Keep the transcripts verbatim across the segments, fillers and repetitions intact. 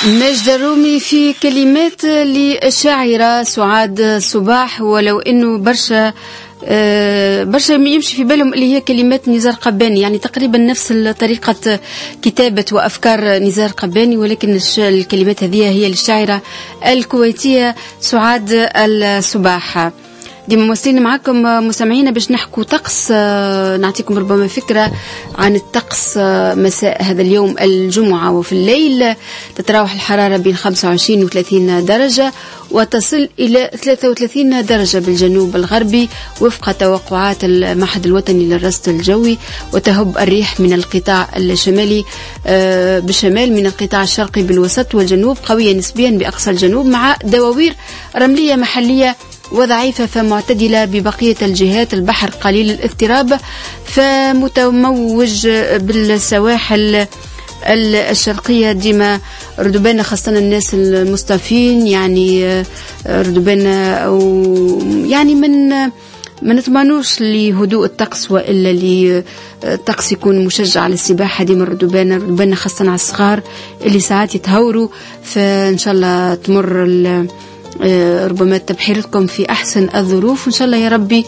ماجدة الرومي في كلمات للشاعرة سعاد صباح، ولو انه برشا أه برشا يمشي في بالهم اللي هي كلمات نزار قباني، يعني تقريبا نفس طريقة كتابة وأفكار نزار قباني، ولكن الكلمات هذه هي للشاعرة الكويتية سعاد الصباح. ديما مواصلين معكم مستمعينا باش نحكوا طقس، نعطيكم ربما فكرة عن الطقس مساء هذا اليوم الجمعة. وفي الليل تتراوح الحرارة بين خمسة وعشرين و ثلاثين درجة وتصل إلى ثلاثة وثلاثين درجة بالجنوب الغربي وفق توقعات المعهد الوطني للرصد الجوي. وتهب الريح من القطاع الشمالي بالشمال من القطاع الشرقي بالوسط والجنوب قوية نسبيا بأقصى الجنوب، مع دواوير رملية محلية وضعيفة فمعتدلة ببقية الجهات. البحر قليل الاضطراب فمتموج بالسواحل الشرقية ديما ردبان، خاصة الناس المصطفين، يعني ردبان أو يعني من ما نتمنوش لهدوء الطقس وإلا للطقس يكون مشجع على السباحة. ديما ردبان ردبان خاصة على الصغار اللي ساعات يتهوروا، فإن شاء الله تمر ربما تبحيركم في أحسن الظروف، وإن شاء الله يا ربي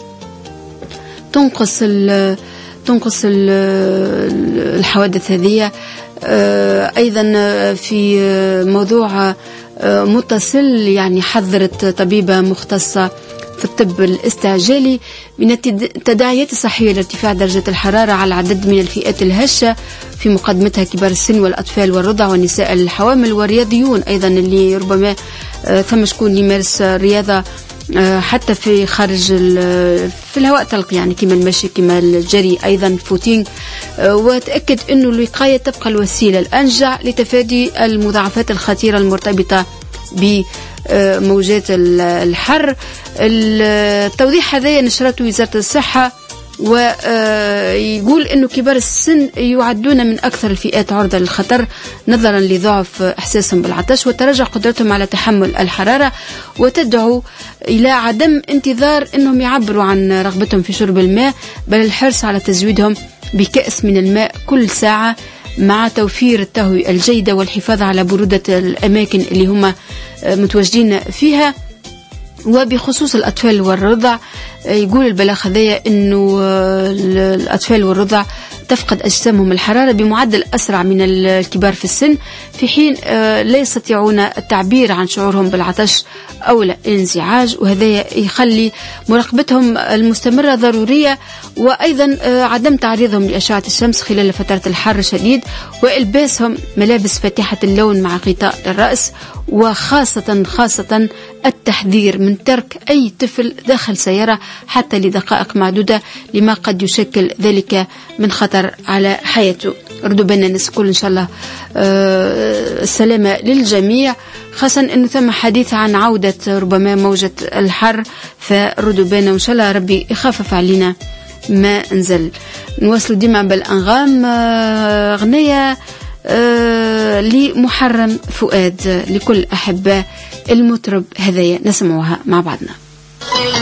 تنقص ال تنقص ال الحوادث هذه. أيضا في موضوع متصل، يعني حذرت طبيبة مختصة في الطب الاستعجالي من التداعيات الصحية لارتفاع درجة الحرارة على عدد من الفئات الهشة، في مقدمتها كبار السن والأطفال والرضع والنساء الحوامل والرياضيون أيضا اللي ربما ثم شكون يمارس رياضة حتى في خارج في الهواء الطلق، يعني كما المشي كما الجري أيضا فوتينج. وتأكد أنه الوقاية تبقى الوسيلة الأنجع لتفادي المضاعفات الخطيرة المرتبطة بموجات الحر. التوضيح هذا نشرته وزارة الصحة، ويقول أنه كبار السن يعدون من أكثر الفئات عرضة للخطر نظرا لضعف إحساسهم بالعطش وتراجع قدرتهم على تحمل الحرارة، وتدعو إلى عدم انتظار أنهم يعبروا عن رغبتهم في شرب الماء، بل الحرص على تزويدهم بكأس من الماء كل ساعة، مع توفير التهوية الجيدة والحفاظ على برودة الأماكن اللي هم متواجدين فيها. وبخصوص الأطفال والرضع، يقول البلاغ هذايا أنه الأطفال والرضع تفقد أجسامهم الحرارة بمعدل أسرع من الكبار في السن، في حين لا يستطيعون التعبير عن شعورهم بالعطش أو الانزعاج، وهذا يخلي مراقبتهم المستمرة ضرورية. وأيضا عدم تعريضهم لأشعة الشمس خلال فترة الحر الشديد، وإلباسهم ملابس فاتحة اللون مع غطاء الرأس، وخاصة خاصة التحذير من ترك أي طفل داخل سيارة حتى لدقائق معدودة، لما قد يشكل ذلك من خطر على حياته. ردوا بالنا الناس كل إن شاء الله أه السلامة للجميع، خاصة أنه ثم حديث عن عودة ربما موجة الحر، فردوا بالنا وإن شاء الله ربي يخفف علينا ما انزل. نواصل ديما بالأنغام. أه غنية أه لمحرم فؤاد لكل أحباء المطرب هذايا، نسمعوها مع بعضنا.